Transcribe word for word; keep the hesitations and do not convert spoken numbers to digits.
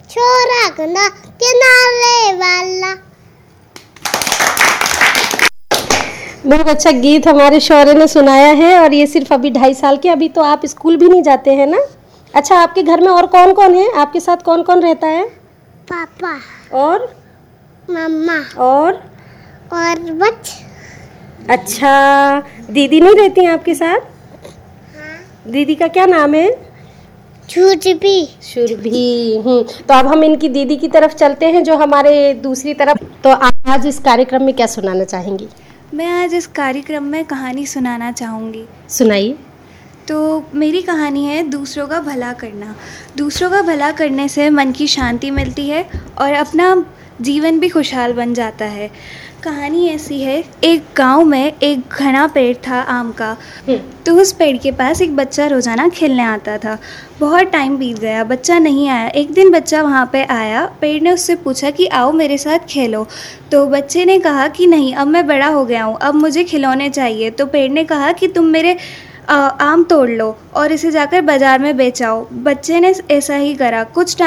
छोरा गंदा किनारे वाला। बहुत अच्छा गीत हमारे शौर्य ने सुनाया है। और ये सिर्फ अभी ढाई साल के, अभी तो आप स्कूल भी नहीं जाते हैं ना। अच्छा, आपके घर में और कौन कौन है? आपके साथ कौन कौन रहता है? पापा और मम्मा और और बच। अच्छा, दीदी नहीं रहती हैं आपके साथ? हाँ। दीदी का क्या नाम है? छुरभी। शुरभी। हम्म तो अब हम इनकी दीदी की तरफ चलते हैं जो हमारे दूसरी तरफ। तो आप आज इस कार्यक्रम में क्या सुनाना चाहेंगी? मैं आज इस कार्यक्रम में कहानी सुनाना चाहूँगी। सुनाइए। तो मेरी कहानी है दूसरों का भला करना। दूसरों का भला करने से मन की शांति मिलती है और अपना जीवन भी खुशहाल बन जाता है। कहानी ऐसी है, एक गांव में एक घना पेड़ था आम का। तो उस पेड़ के पास एक बच्चा रोज़ाना खेलने आता था। बहुत टाइम बीत गया, बच्चा नहीं आया। एक दिन बच्चा वहाँ पे आया। पेड़ ने उससे पूछा कि आओ मेरे साथ खेलो। तो बच्चे ने कहा कि नहीं, अब मैं बड़ा हो गया हूँ, अब मुझे खिलौने चाहिए। तो पेड़ ने कहा कि तुम मेरे आ, आम तोड़ लो और इसे जाकर बाज़ार में बेच आओ। बच्चे ने ऐसा ही करा। कुछ टाइम